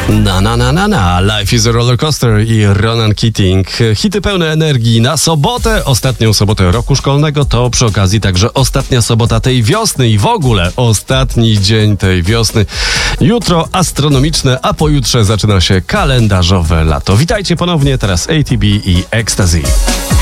Life is a roller coaster i Ronan Keating. Hity pełne energii na sobotę, ostatnią sobotę roku szkolnego, to przy okazji także ostatnia sobota tej wiosny i w ogóle ostatni dzień tej wiosny. Jutro astronomiczne, a pojutrze zaczyna się kalendarzowe lato. Witajcie ponownie, teraz ATB i Ecstasy.